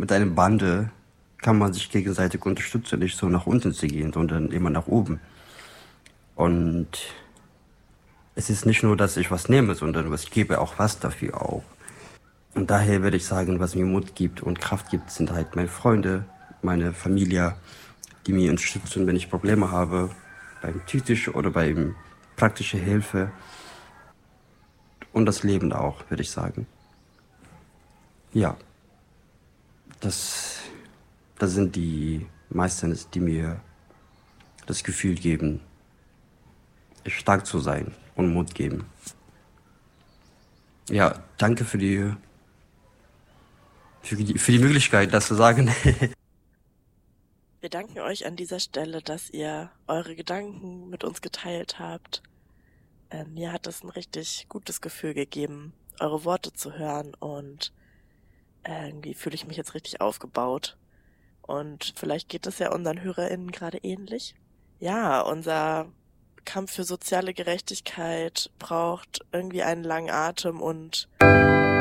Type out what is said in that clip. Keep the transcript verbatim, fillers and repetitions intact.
mit einer Bande kann man sich gegenseitig unterstützen, nicht so nach unten zu gehen, sondern immer nach oben. Und es ist nicht nur, dass ich was nehme, sondern ich gebe auch was dafür auch. Und daher würde ich sagen, was mir Mut gibt und Kraft gibt, sind halt meine Freunde, meine Familie, die mich unterstützen, wenn ich Probleme habe, beim Psychisch oder beim praktische Hilfe. Und das Leben auch, würde ich sagen. Ja, das, das sind die meisten, die mir das Gefühl geben, stark zu sein und Mut geben. Ja, danke für die, für die, für die Möglichkeit, das zu sagen. Wir danken euch an dieser Stelle, dass ihr eure Gedanken mit uns geteilt habt. Äh, mir hat es ein richtig gutes Gefühl gegeben, eure Worte zu hören und äh, irgendwie fühle ich mich jetzt richtig aufgebaut. Und vielleicht geht es ja unseren HörerInnen gerade ähnlich. Ja, unser Kampf für soziale Gerechtigkeit braucht irgendwie einen langen Atem und